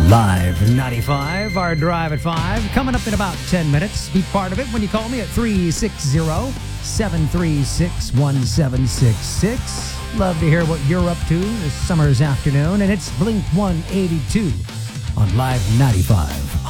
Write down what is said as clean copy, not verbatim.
Live 95, our drive at 5. Coming up in about 10 minutes. Be part of it when you call me at 360-736-1766. Love to hear what you're up to this summer's afternoon. And it's Blink 182 on Live 95.